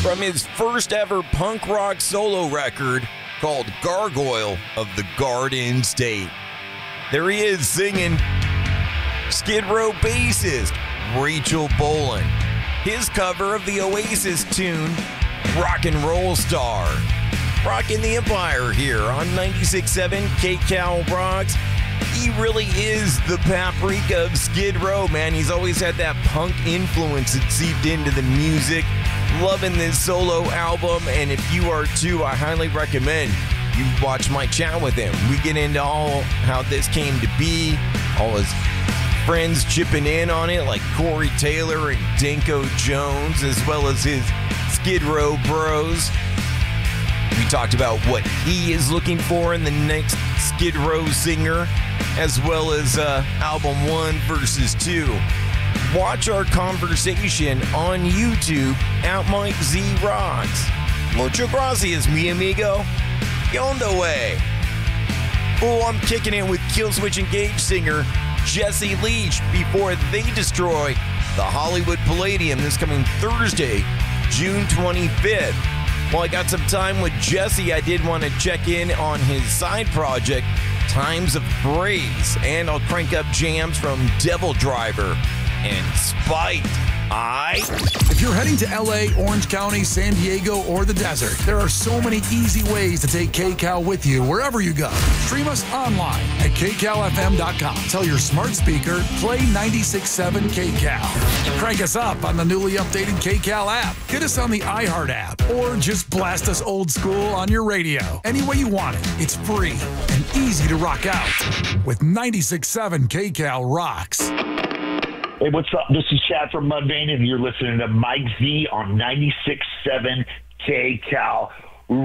from his first ever punk rock solo record called Gargoyle of the Garden State. There he is singing Skid Row bassist Rachel Bolan, his cover of the Oasis tune Rock and Roll Star. Rocking the Empire here on 96.7 KCal Rocks. He really is the paprika of Skid Row, man. He's always had that punk influence that seeped into the music. Loving this solo album, and if you are too, I highly recommend you watch my chat with him. We get into all how this came to be, all his friends chipping in on it, like Corey Taylor and Danko Jones, as well as his Skid Row bros. We talked about what he is looking for in the next Skid Row singer, as well as album 1 versus 2. Watch our conversation on YouTube at Mike Z Rocks. Mucho gracias, mi amigo. Yonda way. Oh, I'm kicking it with Killswitch Engage singer Jesse Leach before they destroy the Hollywood Palladium this coming Thursday, June 25th. While I got some time with Jesse, I did want to check in on his side project, Times of Praise, and I'll crank up jams from Devil Driver and Spite. If you're heading to LA, Orange County, San Diego, or the desert, there are so many easy ways to take KCal with you wherever you go. Stream us online at kcalfm.com. Tell your smart speaker, play 96.7 KCal. Crank us up on the newly updated KCal app. Get us on the iHeart app, or just blast us old school on your radio. Any way you want it, it's free and easy to rock out with 96.7 KCal Rocks. Hey, what's up? This is Chad from Mudvayne, and you're listening to Mike Z on 96.7 KCal